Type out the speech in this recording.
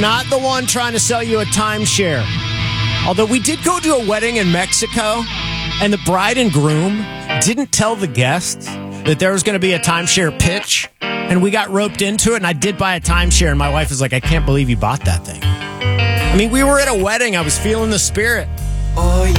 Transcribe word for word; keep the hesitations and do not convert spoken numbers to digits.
not the one trying to sell you a timeshare. Although we did go to a wedding in Mexico, and the bride and groom didn't tell the guests that there was going to be a timeshare pitch, and we got roped into it, and I did buy a timeshare, and my wife was like, I can't believe you bought that thing. I mean, we were at a wedding. I was feeling the spirit. Oh, yeah.